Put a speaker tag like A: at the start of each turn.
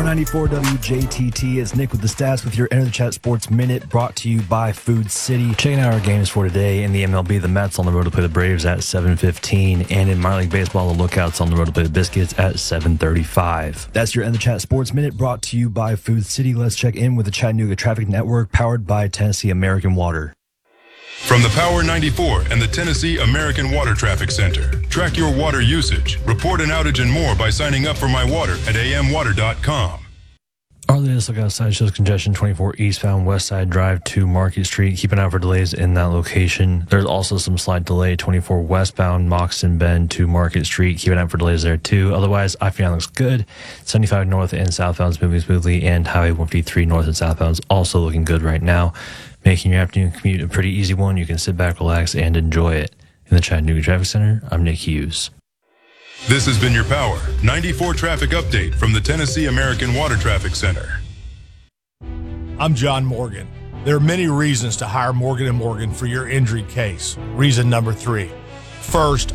A: 94 WJTT. It's Nick with the stats with your Enter the Chat Sports Minute, brought to you by Food City. Checking out our games for today. In the MLB, the Mets on the road to play the Braves at 7:15. And in minor league baseball, the Lookouts on the road to play the Biscuits at 7:35. That's your Enter the Chat Sports Minute, brought to you by Food City. Let's check in with the Chattanooga Traffic Network, powered by Tennessee American Water.
B: From the Power 94 and the Tennessee American Water Traffic Center. Track your water usage, report an outage and more by signing up for My Water at amwater.com.
A: Our latest look outside shows congestion 24 eastbound West Side Drive to Market Street. Keep an eye out for delays in that location. There's also some slight delay 24 westbound Moxon Bend to Market Street. Keep an eye out for delays there too. Otherwise, I-59 looks good. 75 north and southbound is moving smoothly, and Highway 153 north and southbound is also looking good right now, making your afternoon commute a pretty easy one. You can sit back, relax, and enjoy it. In the Chattanooga Traffic Center, I'm Nick Hughes.
B: This has been your Power 94 traffic update from the Tennessee American Water Traffic Center.
C: I'm John Morgan. There are many reasons to hire Morgan & Morgan for your injury case. Reason number 3. First,